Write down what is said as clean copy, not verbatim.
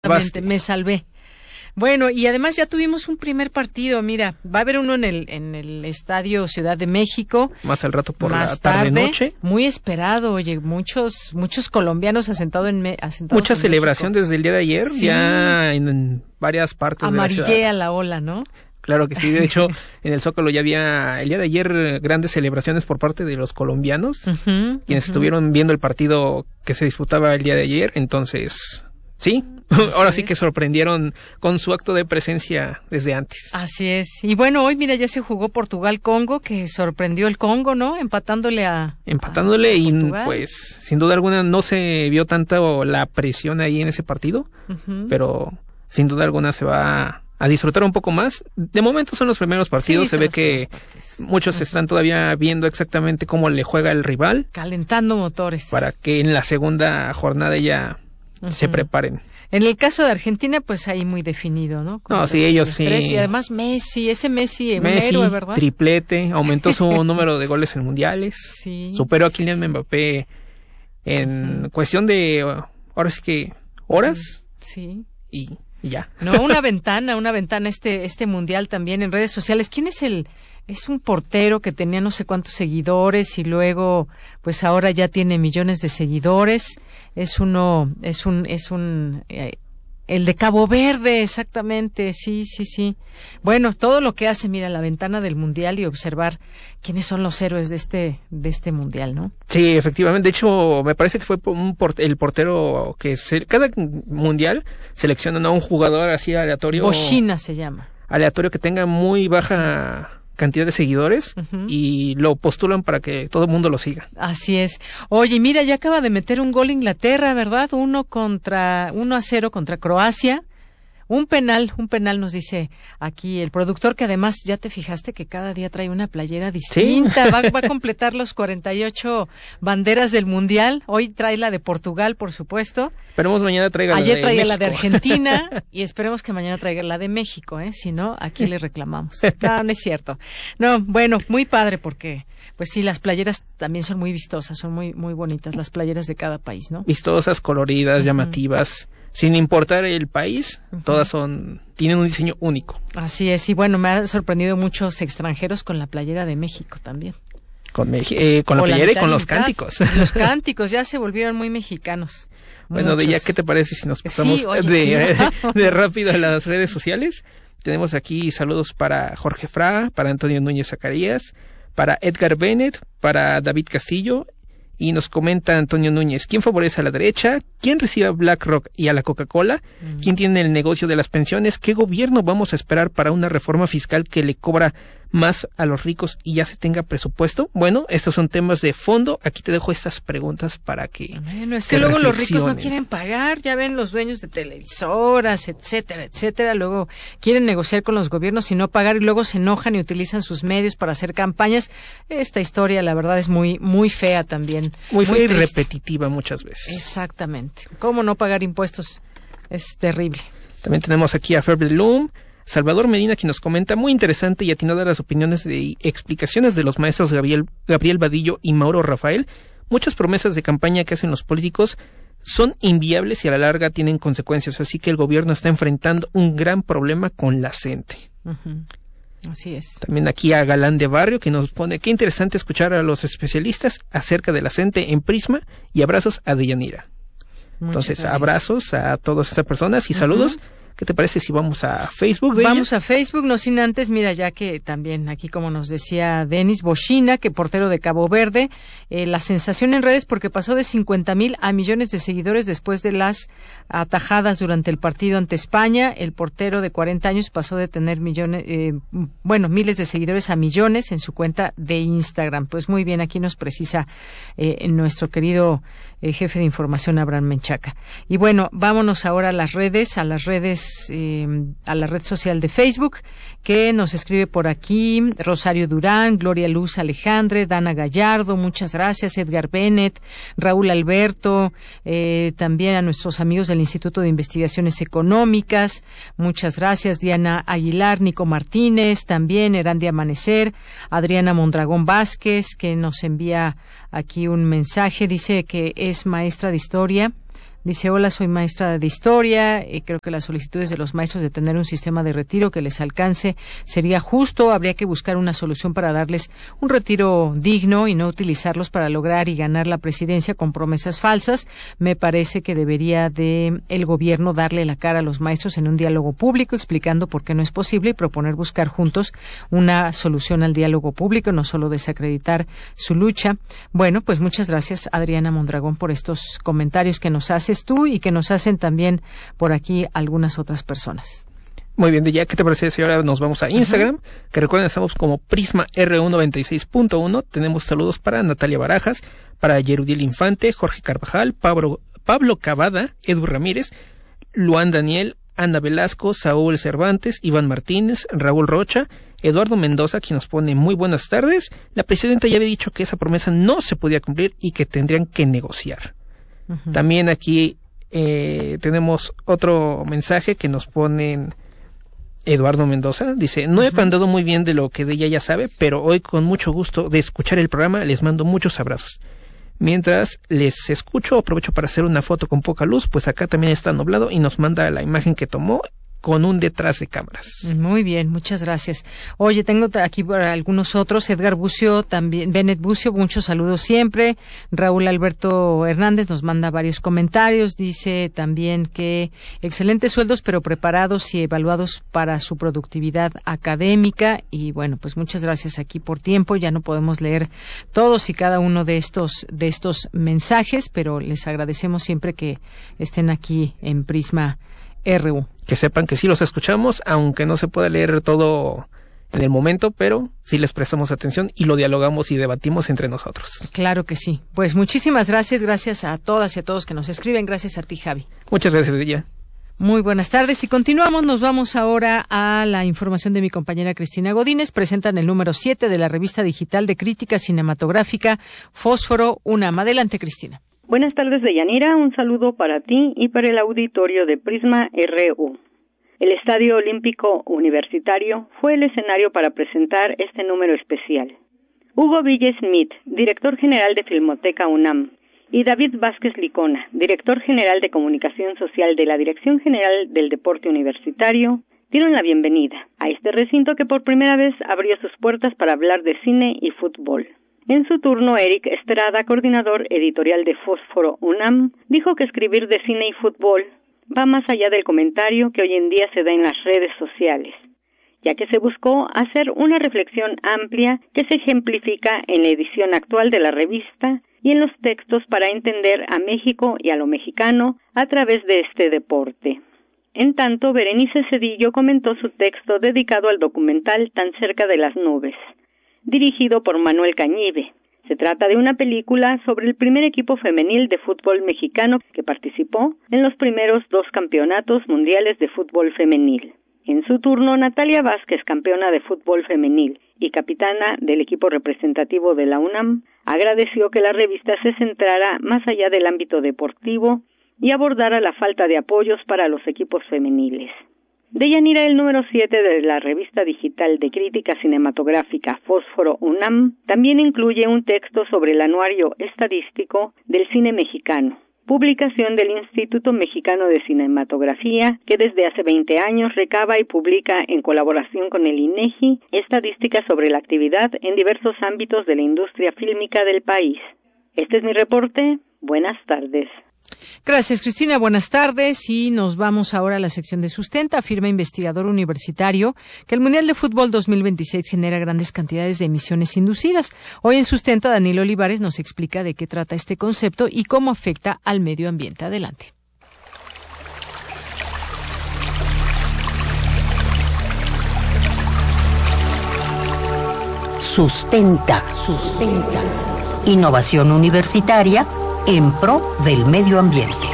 Me salvé. Bueno, y además ya tuvimos un primer partido, mira, va a haber uno en el Estadio Ciudad de México. Más al rato por la tarde-noche. Muy esperado, oye, muchos colombianos asentados Mucha en celebración México. desde el día de ayer, sí. Ya en varias partes de la ciudad. Amarillea la ola, ¿no? Claro que sí, de hecho, en el Zócalo ya había el día de ayer grandes celebraciones por parte de los colombianos, quienes estuvieron viendo el partido que se disputaba el día de ayer, entonces... Sí, ahora sí que sorprendieron con su acto de presencia desde antes. Así es. Y bueno, hoy mira, ya se jugó Portugal-Congo, que sorprendió el Congo, ¿no? Empatándole y Portugal. Pues sin duda alguna no se vio tanta la presión ahí en ese partido, pero sin duda alguna se va a disfrutar un poco más. De momento son los primeros partidos, se ve que muchos están todavía viendo exactamente cómo le juega el rival. Calentando motores. Para que en la segunda jornada ya... se preparen. En el caso de Argentina, pues ahí muy definido, ¿no? No, sí, ellos sí. Y además Messi, un héroe, ¿verdad? Triplete, aumentó su número de goles en mundiales. Sí. Superó a Kylian Mbappé en cuestión de, ahora sí que, horas. Sí. Y ya. No, una ventana este mundial también en redes sociales. ¿Quién es Es un portero que tenía no sé cuántos seguidores y luego, pues ahora ya tiene millones de seguidores. El de Cabo Verde, exactamente, sí. Bueno, todo lo que hace, mira, la ventana del mundial y observar quiénes son los héroes de este mundial, ¿no? Sí, efectivamente. De hecho, me parece que fue el portero que cada mundial selecciona a un jugador así aleatorio. Bochina se llama. Aleatorio que tenga muy baja cantidad de seguidores y lo postulan para que todo el mundo lo siga. Así es. Oye, mira, ya acaba de meter un gol Inglaterra, ¿verdad? 1-0 contra Croacia. Un penal nos dice aquí el productor, que además ya te fijaste que cada día trae una playera distinta. ¿Sí? Va a completar los 48 banderas del mundial. Hoy trae la de Portugal, por supuesto. Esperemos mañana traiga Ayer traía la de Argentina y esperemos que mañana traiga la de México, Si no, aquí le reclamamos. No es cierto. No, bueno, muy padre porque... Pues sí, las playeras también son muy vistosas, son muy, muy bonitas las playeras de cada país, ¿no? Vistosas, coloridas, llamativas, sin importar el país, todas tienen un diseño único. Así es, y bueno, me han sorprendido muchos extranjeros con la playera de México también. Con la playera y con los cánticos. Los cánticos ya se volvieron muy mexicanos. Bueno, ¿qué te parece si nos pasamos de rápido a las redes sociales? Tenemos aquí saludos para Jorge Fra, para Antonio Núñez Zacarías, para Edgar Bennett, para David Castillo, y nos comenta Antonio Núñez: ¿quién favorece a la derecha? ¿Quién recibe a BlackRock y a la Coca-Cola? ¿Quién tiene el negocio de las pensiones? ¿Qué gobierno vamos a esperar para una reforma fiscal que le cobra más a los ricos y ya se tenga presupuesto? Bueno, estos son temas de fondo. Aquí te dejo estas preguntas para que Bueno, es que luego los ricos no quieren pagar, ya ven los dueños de televisoras, etcétera, luego quieren negociar con los gobiernos y no pagar, y luego se enojan y utilizan sus medios para hacer campañas. Esta historia, la verdad, es muy, muy fea también. Muy fea y repetitiva muchas veces. Exactamente. ¿Cómo no pagar impuestos? Es terrible. También tenemos aquí a Ferber Loom, Salvador Medina, quien nos comenta: muy interesante y atinada las opiniones y explicaciones de los maestros Gabriel Vadillo y Mauro Rafael. Muchas promesas de campaña que hacen los políticos son inviables y a la larga tienen consecuencias, así que el gobierno está enfrentando un gran problema con la gente. Así es. También aquí a Galán de Barrio, que nos pone: qué interesante escuchar a los especialistas acerca de la gente en Prisma, y abrazos a Deyanira. Entonces, abrazos a todas estas personas y saludos. ¿Qué te parece si vamos a Facebook? Vamos a Facebook, no sin antes, mira, ya que también aquí, como nos decía Denis Bochina, que portero de Cabo Verde, la sensación en redes porque pasó de 50,000 a millones de seguidores después de las atajadas durante el partido ante España. El portero de 40 años pasó de tener miles de seguidores a millones en su cuenta de Instagram. Pues muy bien, aquí nos precisa nuestro querido jefe de información, Abraham Menchaca. Y bueno, vámonos ahora a la red social de Facebook, que nos escribe por aquí Rosario Durán, Gloria Luz Alejandre, Dana Gallardo, muchas gracias, Edgar Bennett, Raúl Alberto, también a nuestros amigos del Instituto de Investigaciones Económicas, muchas gracias, Diana Aguilar, Nico Martínez, también Erandia Amanecer, Adriana Mondragón Vázquez, que nos envía aquí un mensaje, dice que es maestra de historia Dice, hola, soy maestra de historia, creo que las solicitudes de los maestros de tener un sistema de retiro que les alcance sería justo, habría que buscar una solución para darles un retiro digno y no utilizarlos para lograr y ganar la presidencia con promesas falsas. Me parece que debería de el gobierno darle la cara a los maestros en un diálogo público, explicando por qué no es posible y proponer buscar juntos una solución al diálogo público, no solo desacreditar su lucha. Bueno, pues muchas gracias, Adriana Mondragón, por estos comentarios que nos haces tú y que nos hacen también por aquí algunas otras personas. Muy bien, ya, ¿qué te parece si ahora nos vamos a Instagram? Que recuerden, estamos como Prisma RU96.1. Tenemos saludos para Natalia Barajas, para Yerudiel Infante, Jorge Carvajal, Pablo Cavada, Edu Ramírez, Luan Daniel, Ana Velasco, Saúl Cervantes, Iván Martínez, Raúl Rocha, Eduardo Mendoza, quien nos pone muy buenas tardes. La presidenta ya había dicho que esa promesa no se podía cumplir y que tendrían que negociar. También aquí tenemos otro mensaje que nos ponen Eduardo Mendoza. Dice, no he andado muy bien de lo que de ella ya sabe, pero hoy con mucho gusto de escuchar el programa les mando muchos abrazos. Mientras les escucho, aprovecho para hacer una foto con poca luz, pues acá también está nublado y nos manda la imagen que tomó con un detrás de cámaras. Muy bien, muchas gracias. Oye, tengo aquí algunos otros. Edgar Bucio, también, Bennett Bucio, muchos saludos siempre. Raúl Alberto Hernández nos manda varios comentarios. Dice también que excelentes sueldos, pero preparados y evaluados para su productividad académica. Y bueno, pues muchas gracias aquí por tiempo. Ya no podemos leer todos y cada uno de estos mensajes, pero les agradecemos siempre que estén aquí en Prisma RU. Que sepan que sí los escuchamos, aunque no se pueda leer todo en el momento, pero sí les prestamos atención y lo dialogamos y debatimos entre nosotros. Claro que sí. Pues muchísimas gracias a todas y a todos que nos escriben. Gracias a ti, Javi. Muchas gracias, Ella. Muy buenas tardes y continuamos. Nos vamos ahora a la información de mi compañera Cristina Godínez. Presentan el número 7 de la revista digital de crítica cinematográfica Fósforo UNAM. Adelante, Cristina. Buenas tardes, Deyanira. Un saludo para ti y para el auditorio de Prisma RU. El Estadio Olímpico Universitario fue el escenario para presentar este número especial. Hugo Ville Smith, director general de Filmoteca UNAM, y David Vázquez Licona, director general de Comunicación Social de la Dirección General del Deporte Universitario, dieron la bienvenida a este recinto que por primera vez abrió sus puertas para hablar de cine y fútbol. En su turno, Eric Estrada, coordinador editorial de Fósforo UNAM, dijo que escribir de cine y fútbol va más allá del comentario que hoy en día se da en las redes sociales, ya que se buscó hacer una reflexión amplia que se ejemplifica en la edición actual de la revista y en los textos para entender a México y a lo mexicano a través de este deporte. En tanto, Berenice Cedillo comentó su texto dedicado al documental Tan cerca de las nubes, dirigido por Manuel Cañive. Se trata de una película sobre el primer equipo femenil de fútbol mexicano que participó en los primeros 2 campeonatos mundiales de fútbol femenil. En su turno, Natalia Vázquez, campeona de fútbol femenil y capitana del equipo representativo de la UNAM, agradeció que la revista se centrara más allá del ámbito deportivo y abordara la falta de apoyos para los equipos femeniles. Deyanira, el número 7 de la revista digital de crítica cinematográfica Fósforo UNAM también incluye un texto sobre el anuario estadístico del cine mexicano, publicación del Instituto Mexicano de Cinematografía, que desde hace 20 años recaba y publica en colaboración con el INEGI estadísticas sobre la actividad en diversos ámbitos de la industria fílmica del país. Este es mi reporte. Buenas tardes. Gracias, Cristina. Buenas tardes. Y nos vamos ahora a la sección de Sustenta. Afirma investigador universitario que el Mundial de Fútbol 2026 genera grandes cantidades de emisiones inducidas. Hoy en Sustenta, Daniel Olivares nos explica de qué trata este concepto y cómo afecta al medio ambiente. Adelante. Sustenta. Innovación universitaria en pro del medio ambiente.